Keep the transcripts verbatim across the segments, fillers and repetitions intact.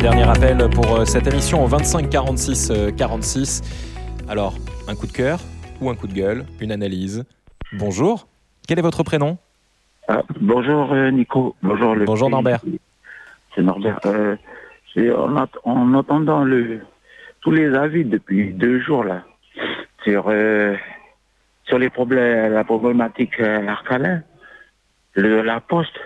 Dernier appel pour cette émission au vingt-cinq quarante-six quarante-six. Alors, un coup de cœur ou un coup de gueule, une analyse. Bonjour, quel est votre prénom ? Ah, bonjour euh, Nico, bonjour le Bonjour Norbert. C'est Norbert. Euh, c'est en, at- en entendant le, tous les avis depuis deux jours là sur euh, sur les problèmes, la problématique euh, Arcalin, le, la Poste.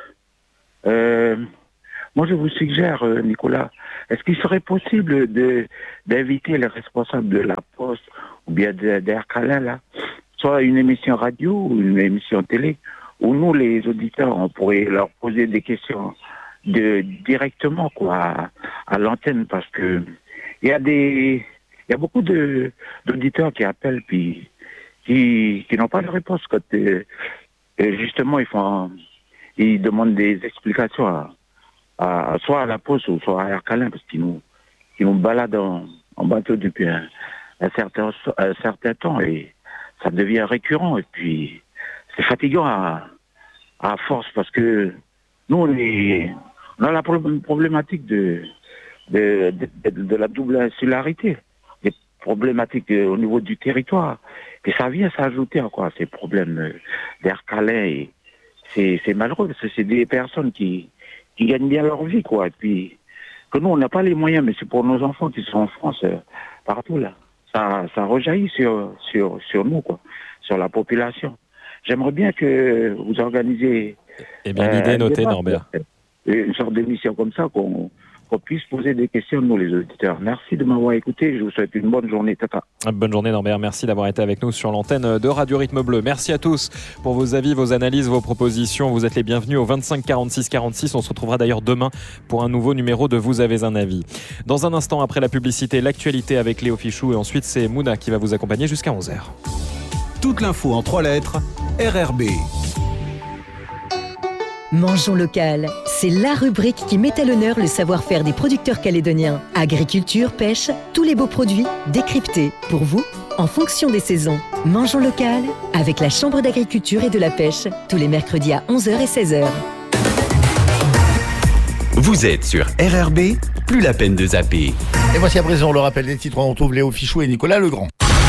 Euh, moi je vous suggère euh, Nicolas, est-ce qu'il serait possible de d'inviter les responsables de la Poste ou bien de, d'Arcalin là, soit une émission radio ou une émission télé, où nous, les auditeurs, on pourrait leur poser des questions de, directement quoi, à, à l'antenne, parce que il y a des, il y a beaucoup de, d'auditeurs qui appellent puis qui, qui n'ont pas de réponse quand euh, justement ils font, ils demandent des explications à, à soit à la Poste ou soit à Arcalin, parce qu'ils nous, qu'ils nous baladent en, en bateau depuis un, un certain, un certain temps et ça devient récurrent et puis c'est fatigant à, à force parce que nous, on, est, on a la problématique de, de, de, de la double insularité, des problématiques au niveau du territoire. Et ça vient s'ajouter à quoi, ces problèmes d'Arcalin. Et c'est, c'est malheureux parce que c'est des personnes qui, qui gagnent bien leur vie, quoi. Et puis, que nous, on n'a pas les moyens, mais c'est pour nos enfants qui sont en France, euh, partout là. Ça, ça rejaillit sur, sur, sur nous, quoi, sur la population. J'aimerais bien que vous organisez... Eh bien, l'idée est notée, Norbert. Une sorte d'émission comme ça, qu'on, qu'on puisse poser des questions, nous, les auditeurs. Merci de m'avoir écouté. Je vous souhaite une bonne journée. Tata. Bonne journée, Norbert. Merci d'avoir été avec nous sur l'antenne de Radio Rythme Bleu. Merci à tous pour vos avis, vos analyses, vos propositions. Vous êtes les bienvenus au vingt-cinq quarante-six quarante-six. On se retrouvera d'ailleurs demain pour un nouveau numéro de Vous avez un avis. Dans un instant, après la publicité, l'actualité avec Léo Fichou. Et ensuite, c'est Mouna qui va vous accompagner jusqu'à onze heures. Toute l'info en trois lettres, R R B. Mangeons local, c'est la rubrique qui met à l'honneur le savoir-faire des producteurs calédoniens. Agriculture, pêche, tous les beaux produits décryptés pour vous en fonction des saisons. Mangeons local avec la Chambre d'agriculture et de la pêche, tous les mercredis à onze heures et seize heures. Vous êtes sur R R B, plus la peine de zapper. Et voici à présent le rappel des titres. On retrouve Léo Fichou et Nicolas Legrand.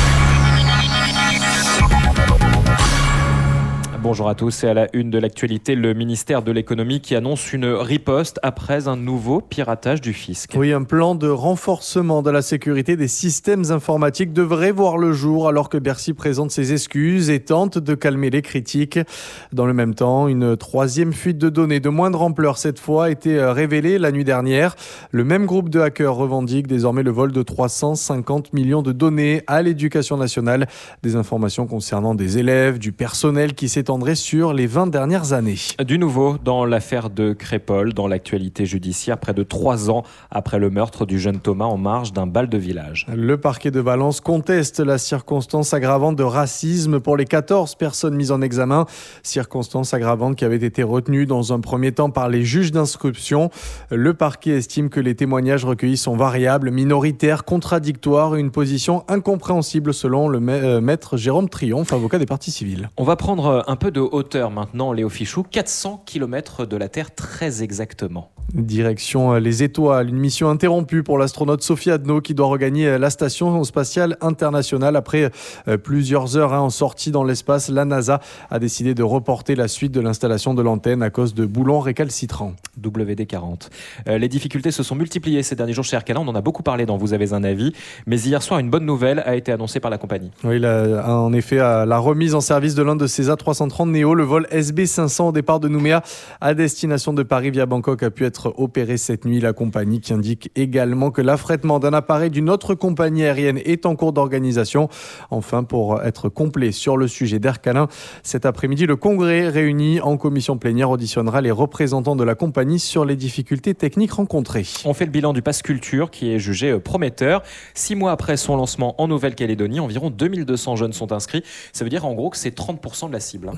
Bonjour à tous, et à la une de l'actualité, le ministère de l'économie qui annonce une riposte après un nouveau piratage du fisc. Oui, un plan de renforcement de la sécurité des systèmes informatiques devrait voir le jour alors que Bercy présente ses excuses et tente de calmer les critiques. Dans le même temps, une troisième fuite de données de moindre ampleur cette fois a été révélée la nuit dernière. Le même groupe de hackers revendique désormais le vol de trois cent cinquante millions de données à l'éducation nationale. Des informations concernant des élèves, du personnel qui s'est sur les vingt dernières années. Du nouveau dans l'affaire de Crépol, dans l'actualité judiciaire, près de trois ans après le meurtre du jeune Thomas en marge d'un bal de village. Le parquet de Valence conteste la circonstance aggravante de racisme pour les quatorze personnes mises en examen. Circonstance aggravante qui avait été retenue dans un premier temps par les juges d'instruction. Le parquet estime que les témoignages recueillis sont variables, minoritaires, contradictoires et une position incompréhensible selon le maître Jérôme Triomphe, avocat des parties civiles. On va prendre un peu de hauteur maintenant, Léo Fichou, quatre cents kilomètres de la Terre très exactement. Direction les étoiles, une mission interrompue pour l'astronaute Sophie Adno qui doit regagner la station spatiale internationale après plusieurs heures hein, en sortie dans l'espace. La NASA a décidé de reporter la suite de l'installation de l'antenne à cause de boulons récalcitrants. W D quarante. Euh, les difficultés se sont multipliées ces derniers jours chez Arcalin. On en a beaucoup parlé dans Vous avez un avis. Mais hier soir, une bonne nouvelle a été annoncée par la compagnie. Oui, la, en effet, la remise en service de l'un de ces A trois cent trente Neo, le vol S B cinq cents au départ de Nouméa à destination de Paris via Bangkok a pu être opéré cette nuit. La compagnie qui indique également que l'affrètement d'un appareil d'une autre compagnie aérienne est en cours d'organisation. Enfin, pour être complet sur le sujet d'Arcalin, cet après-midi, le Congrès réuni en commission plénière auditionnera les représentants de la compagnie sur les difficultés techniques rencontrées. On fait le bilan du Pass Culture qui est jugé prometteur. Six mois après son lancement en Nouvelle-Calédonie, environ deux mille deux cents jeunes sont inscrits. Ça veut dire en gros que c'est trente pour cent de la cible.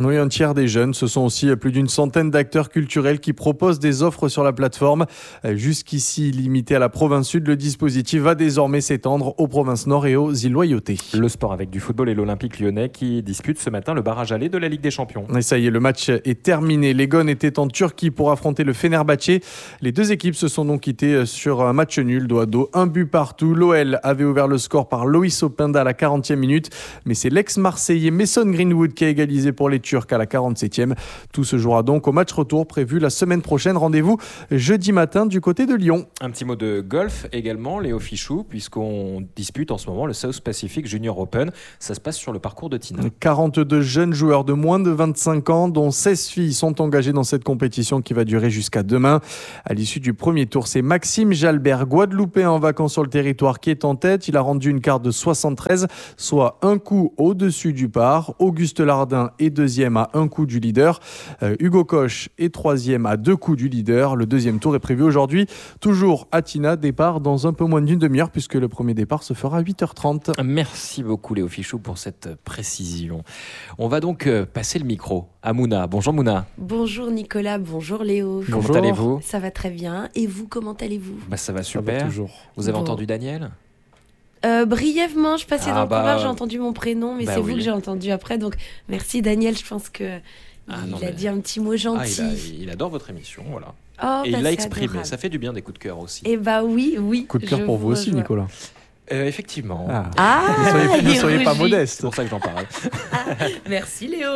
Oui, un tiers des jeunes. Ce sont aussi plus d'une centaine d'acteurs culturels qui proposent des offres sur la plateforme. Jusqu'ici limité à la province sud, le dispositif va désormais s'étendre aux provinces nord et aux îles Loyauté. Le sport avec du football et l'Olympique lyonnais qui dispute ce matin le barrage aller de la Ligue des Champions. Et ça y est, le match est terminé. Les Gones étaient en Turquie pour affronter le Fenerbahçe. Les deux équipes se sont donc quittées sur un match nul, dos à dos, un but partout. L'O L avait ouvert le score par Loïs Openda à la quarantième minute, mais c'est l'ex-marseillais Mason Greenwood qui a égalisé pour les Turcs à la quarante-septième. Tout se jouera donc au match retour prévu la semaine prochaine. Rendez-vous jeudi matin du côté de Lyon. Un petit mot de golf également, Léo Fichou, puisqu'on dispute en ce moment le South Pacific Junior Open. Ça se passe sur le parcours de Tina. quarante-deux jeunes joueurs de moins de vingt-cinq ans, dont seize filles, sont engagés dans cette compétition qui va durer jusqu'à demain. À l'issue du premier tour, c'est Maxime Jalbert, guadeloupéen en vacances sur le territoire, qui est en tête. Il a rendu une carte de soixante-treize, soit un coup au-dessus du par. Auguste Lardin est deuxième à un coup du leader. Euh, Hugo Koch est troisième à deux coups du leader. Le deuxième tour est prévu aujourd'hui, toujours à Tina. Départ dans un peu moins d'une demi-heure, puisque le premier départ se fera à huit heures trente. Merci beaucoup Léo Fichou pour cette précision. On va donc passer le micro à Mouna. Bonjour Mouna. Bonjour Nicolas, bonjour Léo. Comment bonjour. allez-vous ? Ça va très bien. Et vous, comment allez-vous ? Bah, ça va super. Ça va toujours. Vous avez bon. entendu Daniel ? Euh, brièvement, je passais ah dans bah... le couloir, j'ai entendu mon prénom, mais bah c'est oui. vous que j'ai entendu après. Donc merci Daniel, je pense que ah, il non, a mais... dit un petit mot gentil. Ah, il, a, il adore votre émission, voilà. Oh, et bah, il l'a exprimé. Adorable. Ça fait du bien des coups de cœur aussi. Et bah oui, oui. Coup de cœur pour vous aussi, rejoins. Nicolas. Euh, effectivement. Ah, ah ne soyez, ne soyez pas modeste. C'est pour ça que j'en parle. Ah, merci Léo.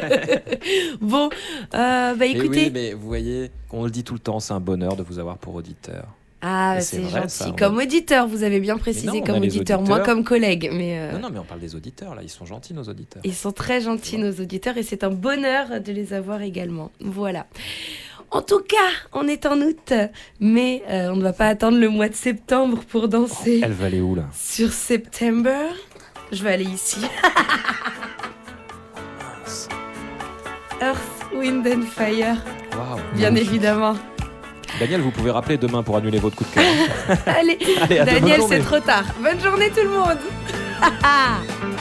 Bon, euh, bah écoutez. Mais oui, mais vous voyez, on le dit tout le temps, c'est un bonheur de vous avoir pour auditeur. Ah, c'est, c'est vrai, gentil. Ça, comme on... auditeur, vous avez bien précisé, non, comme auditeur, moi comme collègue. Mais euh... Non, non, mais on parle des auditeurs, là, ils sont gentils, nos auditeurs. Ils sont très gentils, nos auditeurs, et c'est un bonheur de les avoir également. Voilà. En tout cas, on est en août, mais euh, on ne va pas attendre le mois de septembre pour danser. Oh, elle va aller où, là ? Sur September, je vais aller ici. Earth, Wind and Fire. Wow. Bien évidemment. Daniel, vous pouvez rappeler demain pour annuler votre coup de cœur. Allez, Allez Daniel, c'est trop tard. Bonne journée tout le monde.